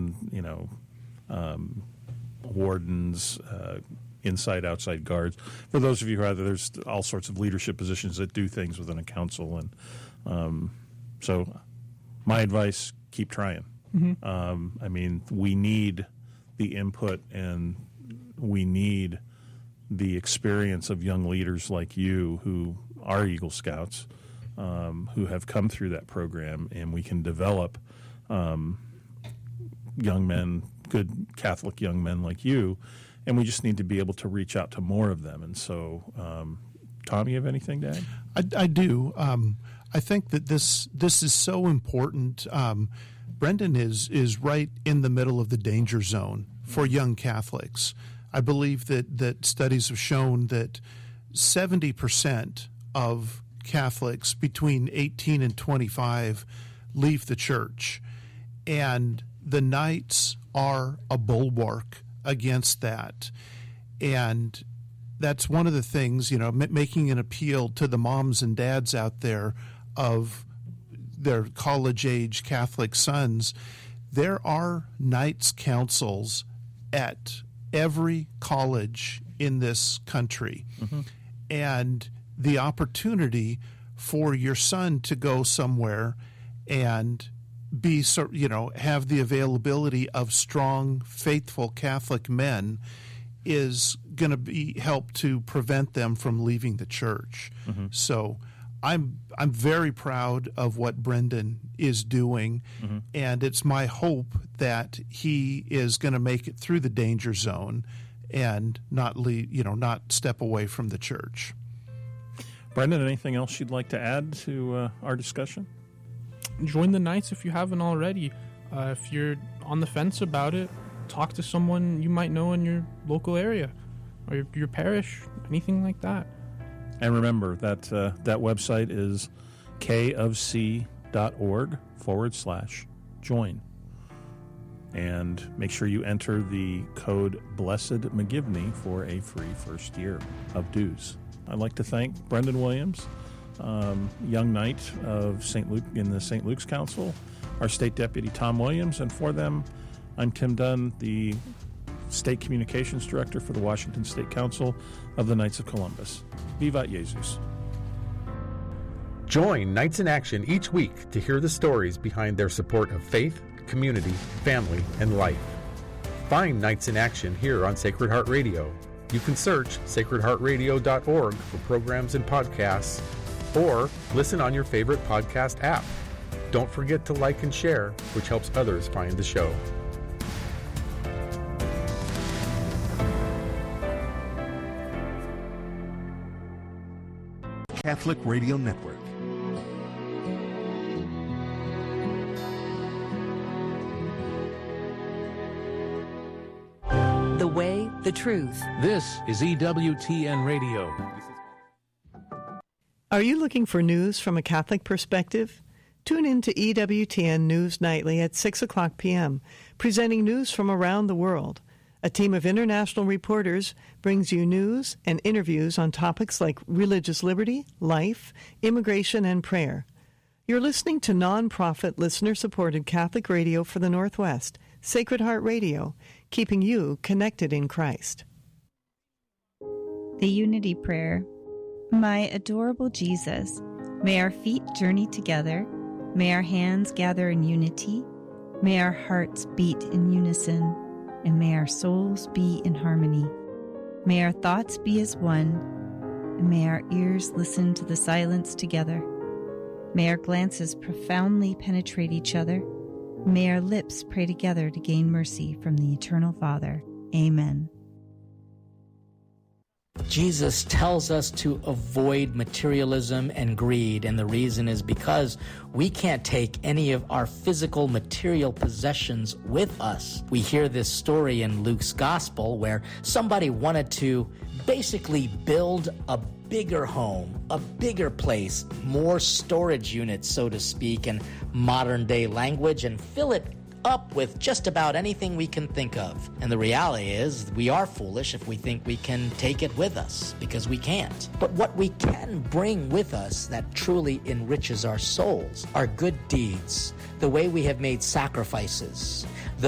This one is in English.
wardens, inside, outside guards. For those of you who are there, there's all sorts of leadership positions that do things within a council. And so my advice, keep trying. We need the input and we need the experience of young leaders like you who are Eagle Scouts, who have come through that program, and we can develop young men, good Catholic young men like you, and we just need to be able to reach out to more of them. And so, Tom, you have anything to add? I do. I think that this is so important. Brendan is right in the middle of the danger zone for young Catholics. I believe that studies have shown that 70% of Catholics between 18 and 25 leave the church, and the Knights are a bulwark against that. And that's one of the things, making an appeal to the moms and dads out there of their college-age Catholic sons. There are Knights councils at every college in this country. And the opportunity for your son to go somewhere and be, have the availability of strong, faithful Catholic men is going to be help to prevent them from leaving the church. So I'm very proud of what Brendan is doing, and it's my hope that he is going to make it through the danger zone and not leave, not step away from the church. Brendan, anything else you'd like to add to our discussion? Join the Knights if you haven't already. If you're on the fence about it, talk to someone you might know in your local area or your parish, anything like that. And remember that that website is kofc.org/join. And make sure you enter the code Blessed McGivney for a free first year of dues. I'd like to thank Brendan Williams, young knight of St. Luke in the St. Luke's Council, our state deputy Tom Williams, and for them, I'm Tim Dunn, the State Communications Director for the Washington State Council of the Knights of Columbus. Vivat Jesus. Join Knights in Action each week to hear the stories behind their support of faith, community, family, and life. Find Knights in Action here on Sacred Heart Radio. You can search sacredheartradio.org for programs and podcasts, or listen on your favorite podcast app. Don't forget to like and share, which helps others find the show. Catholic Radio Network. The way, the truth. This is EWTN Radio. Are you looking for news from a Catholic perspective? Tune in to EWTN News Nightly at 6 o'clock p.m., presenting news from around the world. A team of international reporters brings you news and interviews on topics like religious liberty, life, immigration, and prayer. You're listening to non-profit, listener-supported Catholic radio for the Northwest, Sacred Heart Radio, keeping you connected in Christ. The Unity Prayer. My adorable Jesus, may our feet journey together, may our hands gather in unity, may our hearts beat in unison, and may our souls be in harmony. May our thoughts be as one, and may our ears listen to the silence together. May our glances profoundly penetrate each other. May our lips pray together to gain mercy from the Eternal Father. Amen. Jesus tells us to avoid materialism and greed, and the reason is because we can't take any of our physical material possessions with us. We hear this story in Luke's Gospel where somebody wanted to basically build a bigger home, a bigger place, more storage units, so to speak, in modern day language, and fill it up with just about anything we can think of. And the reality is we are foolish if we think we can take it with us, because we can't. But what we can bring with us that truly enriches our souls are good deeds, the way we have made sacrifices,